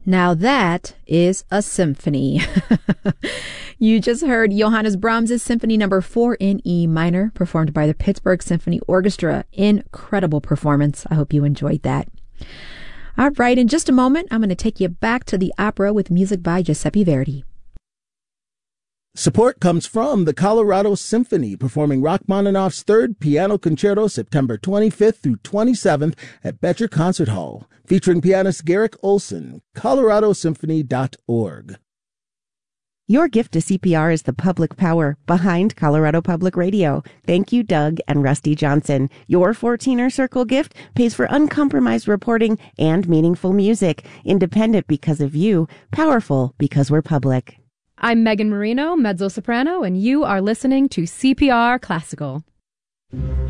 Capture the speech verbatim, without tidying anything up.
Now that is a symphony. You just heard Johannes Brahms' Symphony Number four in E minor, performed by the Pittsburgh Symphony Orchestra. Incredible performance. I hope you enjoyed that. All right, in just a moment, I'm going to take you back to the opera with music by Giuseppe Verdi. Support comes from the Colorado Symphony, performing Rachmaninoff's Third Piano Concerto September twenty-fifth through twenty-seventh at Betcher Concert Hall, featuring pianist Garrick Olson. colorado symphony dot org. Your gift to C P R is the public power behind Colorado Public Radio. Thank you, Doug and Rusty Johnson. Your fourteener Circle gift pays for uncompromised reporting and meaningful music. Independent because of you, powerful because we're public. I'm Megan Marino, mezzo-soprano, and you are listening to C P R Classical.